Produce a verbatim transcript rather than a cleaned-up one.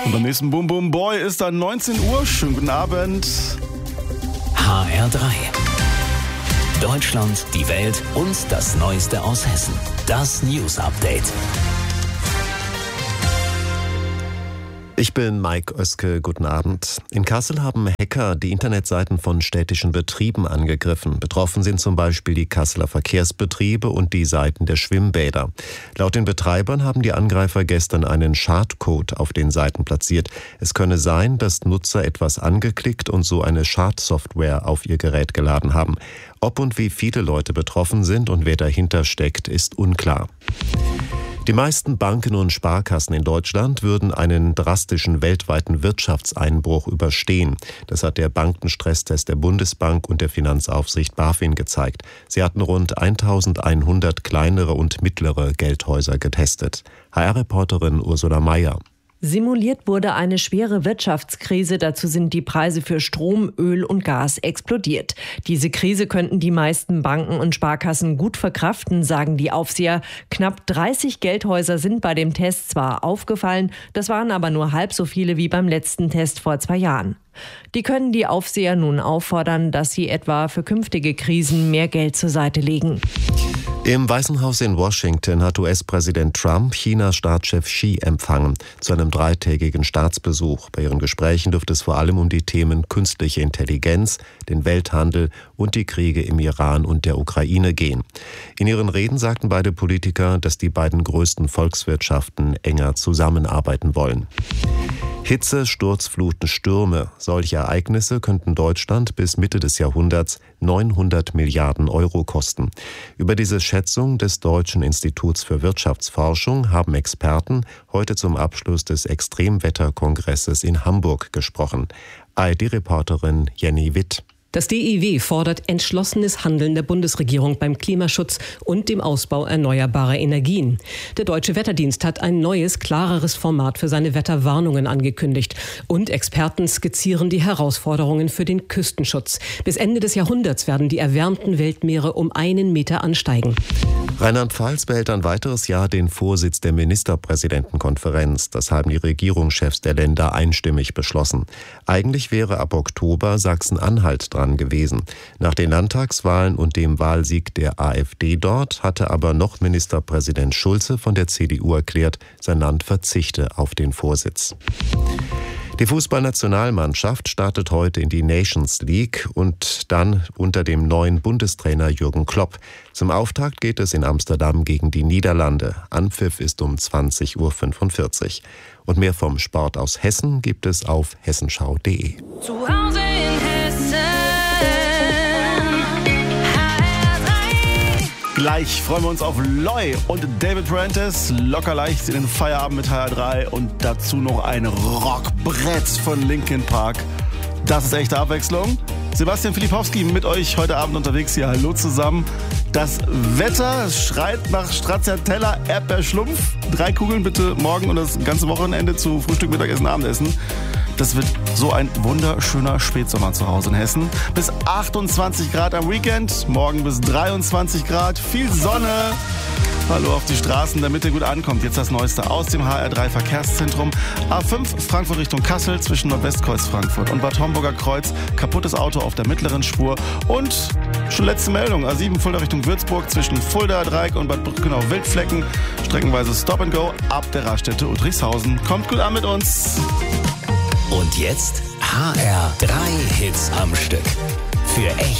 Und beim nächsten Boom Boom Boy ist dann neunzehn Uhr. Schönen guten Abend. H R drei. Deutschland, die Welt und das Neueste aus Hessen. Das News Update. Ich bin Mike Oeske, guten Abend. In Kassel haben Hacker die Internetseiten von städtischen Betrieben angegriffen. Betroffen sind zum Beispiel die Kasseler Verkehrsbetriebe und die Seiten der Schwimmbäder. Laut den Betreibern haben die Angreifer gestern einen Schadcode auf den Seiten platziert. Es könne sein, dass Nutzer etwas angeklickt und so eine Schadsoftware auf ihr Gerät geladen haben. Ob und wie viele Leute betroffen sind und wer dahinter steckt, ist unklar. Die meisten Banken und Sparkassen in Deutschland würden einen drastischen weltweiten Wirtschaftseinbruch überstehen. Das hat der Bankenstresstest der Bundesbank und der Finanzaufsicht BaFin gezeigt. Sie hatten rund eintausendeinhundert kleinere und mittlere Geldhäuser getestet. H R-Reporterin Ursula Mayer. Simuliert wurde eine schwere Wirtschaftskrise, dazu sind die Preise für Strom, Öl und Gas explodiert. Diese Krise könnten die meisten Banken und Sparkassen gut verkraften, sagen die Aufseher. Knapp dreißig Geldhäuser sind bei dem Test zwar aufgefallen, das waren aber nur halb so viele wie beim letzten Test vor zwei Jahren. Die können die Aufseher nun auffordern, dass sie etwa für künftige Krisen mehr Geld zur Seite legen. Im Weißen Haus in Washington hat U S-Präsident Trump Chinas Staatschef Xi empfangen zu einem dreitägigen Staatsbesuch. Bei ihren Gesprächen dürfte es vor allem um die Themen künstliche Intelligenz, den Welthandel und die Kriege im Iran und der Ukraine gehen. In ihren Reden sagten beide Politiker, dass die beiden größten Volkswirtschaften enger zusammenarbeiten wollen. Hitze, Sturzfluten, Stürme. Solche Ereignisse könnten Deutschland bis Mitte des Jahrhunderts neunhundert Milliarden Euro kosten. Über diese Schätzung des Deutschen Instituts für Wirtschaftsforschung haben Experten heute zum Abschluss des Extremwetterkongresses in Hamburg gesprochen. A R D-Reporterin Jenny Witt. Das D I W fordert entschlossenes Handeln der Bundesregierung beim Klimaschutz und dem Ausbau erneuerbarer Energien. Der Deutsche Wetterdienst hat ein neues, klareres Format für seine Wetterwarnungen angekündigt. Und Experten skizzieren die Herausforderungen für den Küstenschutz. Bis Ende des Jahrhunderts werden die erwärmten Weltmeere um einen Meter ansteigen. Rheinland-Pfalz behält ein weiteres Jahr den Vorsitz der Ministerpräsidentenkonferenz. Das haben die Regierungschefs der Länder einstimmig beschlossen. Eigentlich wäre ab Oktober Sachsen-Anhalt dran gewesen. Nach den Landtagswahlen und dem Wahlsieg der AfD dort hatte aber noch Ministerpräsident Schulze von der C D U erklärt, sein Land verzichte auf den Vorsitz. Die Fußballnationalmannschaft startet heute in die Nations League und dann unter dem neuen Bundestrainer Jürgen Klopp. Zum Auftakt geht es in Amsterdam gegen die Niederlande. Anpfiff ist um zwanzig Uhr fünfundvierzig. Und mehr vom Sport aus Hessen gibt es auf hessenschau punkt de. Zu Hause in Hessen. Gleich freuen wir uns auf Loy und David Prentice. Locker leicht in den Feierabend mit H R drei und dazu noch ein Rockbrett von Linkin Park. Das ist echte Abwechslung. Sebastian Filipowski mit euch heute Abend unterwegs hier. Hallo zusammen. Das Wetter schreit nach Stracciatella Erdbeerschlumpf. Drei Kugeln bitte morgen und das ganze Wochenende zu Frühstück, Mittagessen, Abendessen. Das wird so ein wunderschöner Spätsommer zu Hause in Hessen. Bis achtundzwanzig Grad am Weekend, morgen bis dreiundzwanzig Grad, viel Sonne. Hallo auf die Straßen, damit ihr gut ankommt. Jetzt das Neueste aus dem H R drei Verkehrszentrum. A fünf Frankfurt Richtung Kassel zwischen Nordwestkreuz Frankfurt und Bad Homburger Kreuz. Kaputtes Auto auf der mittleren Spur. Und schon letzte Meldung, A sieben Fulda Richtung Würzburg zwischen Fulda, Dreieck und Bad Brückenau Wildflecken. Streckenweise Stop and Go ab der Raststätte Udrichshausen. Kommt gut an mit uns. Und jetzt H R drei Hits am Stück. Für echt.